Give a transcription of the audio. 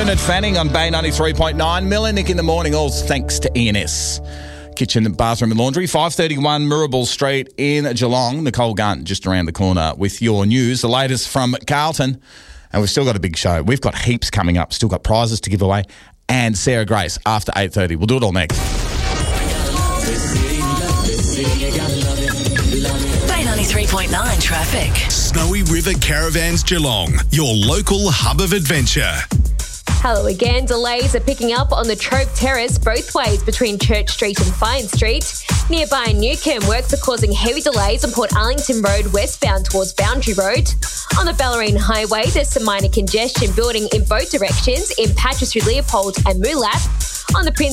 Brendan Fanning on Bay 93.9. Mill and Nick in the morning, all thanks to ENS. Kitchen, bathroom and laundry. 531 Mirabel Street in Geelong. Nicole Gunn just around the corner with your news. The latest from Carlton. And we've still got a big show. We've got heaps coming up. Still got prizes to give away. And Sarah Grace after 8:30. We'll do it all next. Bay 93.9 traffic. Snowy River Caravans Geelong, your local hub of adventure. Hello again. Delays are picking up on the Troke Terrace both ways between Church Street and Fine Street. Nearby Newcombe, works are causing heavy delays on Port Arlington Road westbound towards Boundary Road. On the Bellarine Highway, there's some minor congestion building in both directions in patches through Leopold and Moolap. On the Prince